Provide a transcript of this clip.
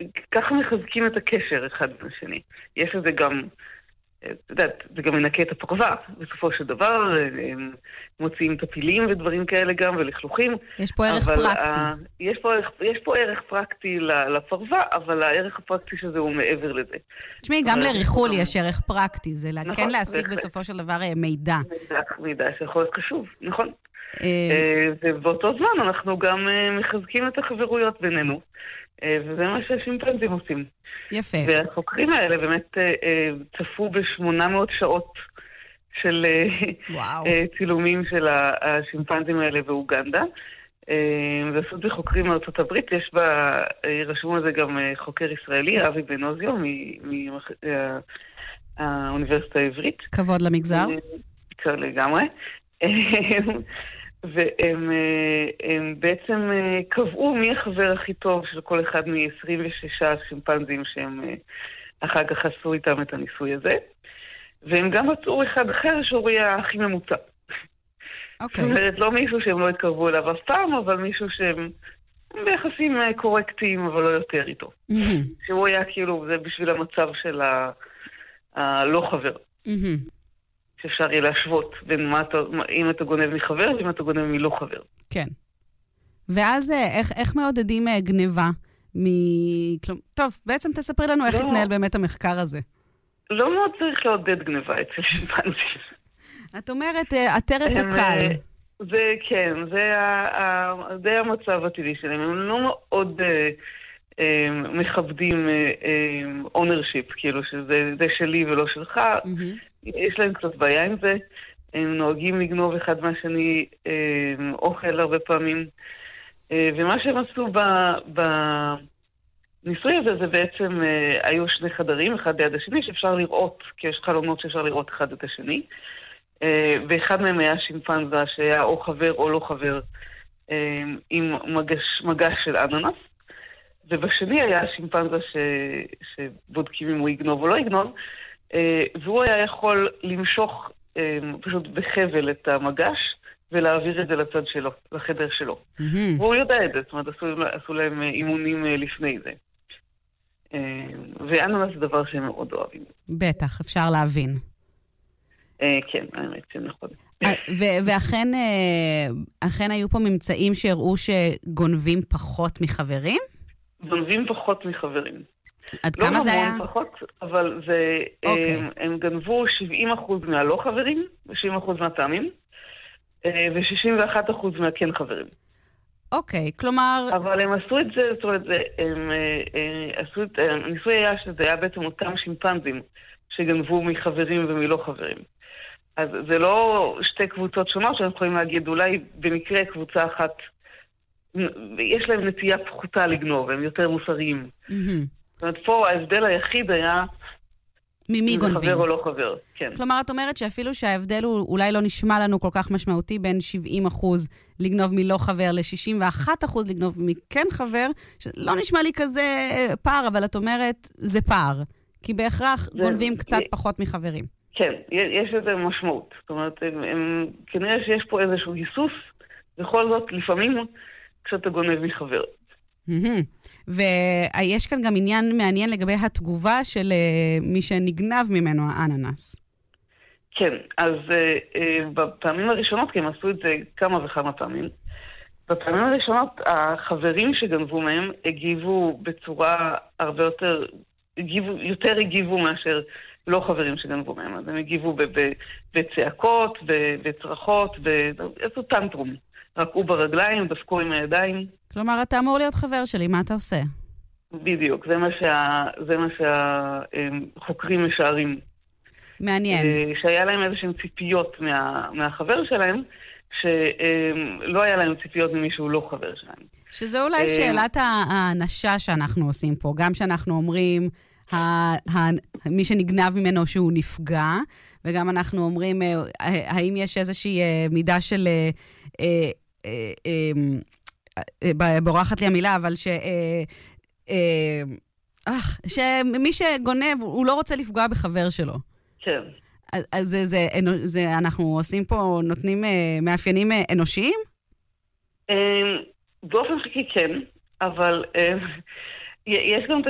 ככה מחזקים את הקשר אחד לשני. יש לזה גם, את יודעת, זה גם מנקה את הפרווה. בסופו של דבר, הם מוציאים טפילים ודברים כאלה גם, ולכלוכים. יש פה ערך פרקטי. יש פה ערך פרקטי לפרווה, אבל הערך הפרקטי שזה הוא מעבר לזה. תשמעי, גם לריחול יש ערך פרקטי, זה כן להשיג בסופו של דבר מידע. מידע שיכול להיות חשוב, נכון. ובאותו זמן אנחנו גם מחזקים את החברויות בינינו. וזה מה שהשימפנזים עושים. יפה. והחוקרים האלה באמת צפו ב-800 שעות של צילומים של השימפנזים האלה באוגנדה. ועשו את זה חוקרים מארצות הברית, רשום על זה גם חוקר ישראלי, אבי בן-עוזיו, מהאוניברסיטה העברית. כבוד למגזר. לגמרי. והם בעצם קבעו מי החבר הכי טוב של כל אחד מ-26 שימפנזים שהם אחר כך עשו איתם את הניסוי הזה. והם גם מצאו אחד אחר שהוא היה הכי ממוצע. אוקיי. זאת אומרת, לא מישהו שהם לא התקרבו אליו אף פעם, אבל מישהו שהם ביחסים קורקטיים, אבל לא יותר איתו. שהוא היה כאילו, זה בשביל המצב של הלא חבר. שאפשר יהיה להשוות בין אם אתה גונב מחבר ואם אתה גונב מלא חבר. כן. ואז איך מעודדים גניבה? טוב, בעצם תספרי לנו איך התנהל באמת המחקר הזה. לא מאוד צריך לעודד גניבה אצל שימפנזים. את אומרת, הטרף הוא קל. זה כן, זה המצב הטבעי שלהם. הם לא מאוד מכבדים ownership, כאילו שזה שלי ולא שלך. יש להם קצת בעיה עם זה. הם נוהגים לגנוב אחד מהשני אוכל הרבה פעמים. ומה שהם עשו בניסוי הזה, זה בעצם היו שני חדרים, אחד ליד השני, שאפשר לראות, כי יש חלונות שאפשר לראות אחד את השני. ואחד מהם היה שימפנזה שהיה או חבר או לא חבר עם מגש של אננס. ובשני היה שימפנזה שבודקים אם הוא יגנוב או לא יגנוב. והוא היה יכול למשוך פשוט בחבל את המגש ולהעביר את זה לצד שלו, לחדר שלו. והוא יודע את זה, זאת אומרת, עשו להם אימונים לפני זה. ואננס זה דבר שהם מאוד אוהבים. בטח, אפשר להבין. כן, האמת שנכון. ואכן היו פה ממצאים שהראו שגונבים פחות מחברים? גונבים פחות מחברים. עד כמה זה היה? לא המון פחות, אבל הם גנבו 70% מהלא חברים, ו-70% מהפעמים, ו-61% מהכן חברים. אוקיי, כלומר... אבל הם עשו את זה, זאת אומרת, הניסוי היה שזה היה בעצם אותם שימפנזים שגנבו מחברים ומלא חברים. אז זה לא שתי קבוצות שונות שאנחנו יכולים להגיד, אולי במקרה קבוצה אחת, יש להם נטייה פחותה לגנוב, הם יותר מוסריים. זאת אומרת, פה ההבדל היחיד היה ממי גונבים. חבר או לא חבר, כן. כלומר, את אומרת שאפילו שההבדל הוא אולי לא נשמע לנו כל כך משמעותי בין 70% לגנוב מלא חבר ל-61% לגנוב מכן חבר, שלא נשמע לי כזה פער, אבל את אומרת, זה פער. כי בהכרח גונבים קצת פחות מחברים. כן, יש לזה משמעות. זאת אומרת, כנראה שיש פה איזשהו היסוס, בכל זאת, לפעמים כשאתה גונב מחבר. ויש כאן גם עניין מעניין לגבי התגובה של מי שנגנב ממנו האננס. כן, אז בפעמים הראשונות, כי הם עשו את זה כמה וכמה פעמים, בפעמים הראשונות החברים שגנבו מהם הגיבו בצורה הרבה יותר הגיבו מאשר לא חברים שגנבו מהם. אז הם הגיבו בצעקות, בצרחות, איזו טנטרום. רקעו ברגליים, דפקו עם הידיים. כלומר, אתה אמור להיות חבר שלי, מה אתה עושה? בדיוק, זה מה שהחוקרים משערים. מעניין. שהיה להם איזשהם ציפיות מהחבר שלהם, שלא היה להם ציפיות ממישהו לא חבר שלהם. שזו אולי שאלת האנשה שאנחנו עושים פה, גם שאנחנו אומרים, מי שנגנב ממנו שהוא נפגע, וגם אנחנו אומרים, האם יש איזושהי מידה של... בורחת לי המילה, אבל שמי שגונב, הוא לא רוצה לפגוע בחבר שלו. כן. אז זה אנחנו עושים פה, נותנים מאפיינים אנושיים? באופן חלקי כן, אבל יש גם את